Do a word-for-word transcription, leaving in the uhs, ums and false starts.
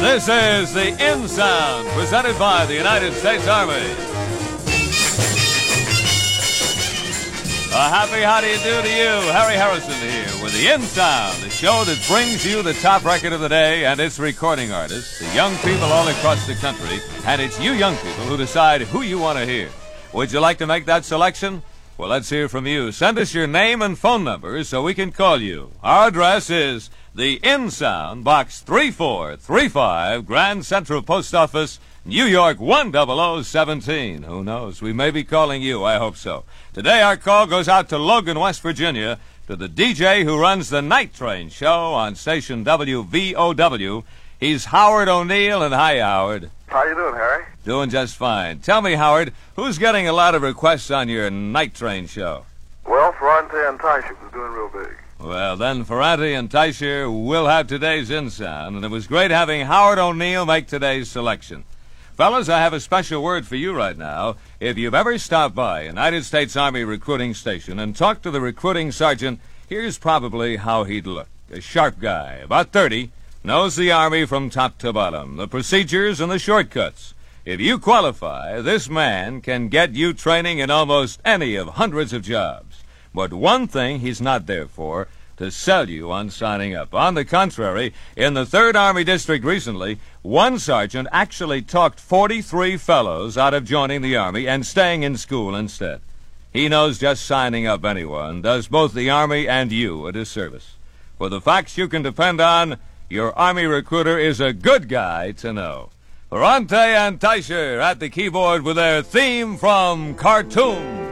This is the In Sound, presented by the United States Army. A happy how do you do to you, Harry Harrison here with the In Sound, the show that brings you the top record of the day and its recording artists, the young people all across the country, and it's you young people who decide who you want to hear. Would you like to make that selection? Well, let's hear from you. Send us your name and phone number so we can call you. Our address is the In Sound, Box three four three five, Grand Central Post Office, New York one zero zero one seven. Who knows? We may be calling you. I hope so. Today our call goes out to Logan, West Virginia, to the D J who runs the Night Train show on station W V O W. He's Howard O'Neill, and hi, Howard. How you doing, Harry? Doing just fine. Tell me, Howard, who's getting a lot of requests on your Night Train show? Well, Ferrante and Teicher was doing real big. Well, then Ferrante and Teicher will have today's In Sound, and it was great having Howard O'Neill make today's selection. Fellas, I have a special word for you right now. If you've ever stopped by a United States Army recruiting station and talked to the recruiting sergeant, here's probably how he'd look. A sharp guy, about thirty, knows the Army from top to bottom, the procedures and the shortcuts. If you qualify, this man can get you training in almost any of hundreds of jobs. But one thing he's not there for, to sell you on signing up. On the contrary, in the third Army District recently, one sergeant actually talked forty-three fellows out of joining the Army and staying in school instead. He knows just signing up anyone does both the Army and you a disservice. For the facts you can depend on, your Army recruiter is a good guy to know. Ferrante and Teicher at the keyboard with their theme from Cartoon.